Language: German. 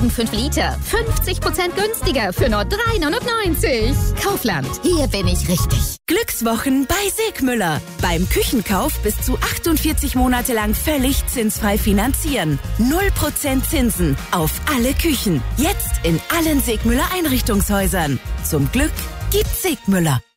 und 5 Liter. 50% günstiger für nur 3,99 €. Kaufland, hier bin ich richtig. Glückswochen bei Segmüller. Beim Küchenkauf bis zu 48 Monate lang völlig zinsfrei finanzieren. 0% Zinsen auf alle Küchen. Jetzt in allen Segmüller Einrichtungshäusern. Zum Glück gibt's Segmüller.